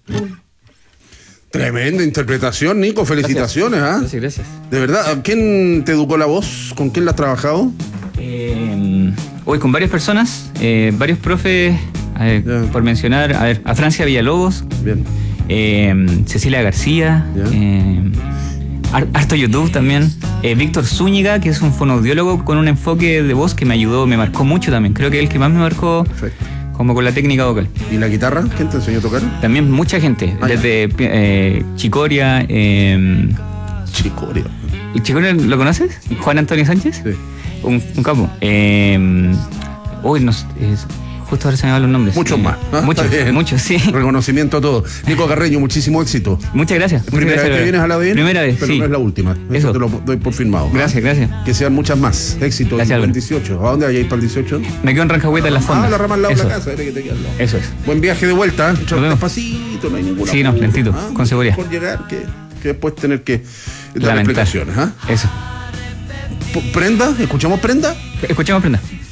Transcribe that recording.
Tremenda interpretación, Nico. Felicitaciones. Gracias, gracias. De verdad. ¿Quién te educó la voz? ¿Con quién la has trabajado? Hoy con varias personas, varios profes, por mencionar, a Francia Villalobos. Bien. Cecilia García, harto YouTube también, Víctor Zúñiga, que es un fonoaudiólogo con un enfoque de voz que me ayudó, me marcó mucho también, creo que es el que más me marcó. Perfecto. Como con la técnica vocal. ¿Y la guitarra? ¿Quién te enseñó a tocar? También mucha gente, desde Chicoria. Chicoria. ¿Chicoria lo conoces? Juan Antonio Sánchez. Sí. Un capo. Justo ahora se me van los nombres. Muchos más. Muchos, sí. Reconocimiento a todos. Nico Carreño, muchísimo éxito. Muchas gracias. ¿Primera vez que vienes a la ADN? Primera vez, pero sí. no es la última. Eso te lo doy por firmado. Gracias. Que sean muchas más. Éxito. Gracias, en el Álvaro. 18. ¿A dónde vayáis para el 18? Me quedo en Rancagüita, en la fonda. La rama al lado de Eso. la casa. Que te queda al lado. Eso es. Buen viaje de vuelta. Nos vemos. Despacito, no hay ninguna. Sí, no, lentito, con seguridad. Por llegar, que después tener que dar Lamentar. explicaciones. Eso. ¿Prenda? ¿Escuchamos Prenda? Escuchemos, Prenda.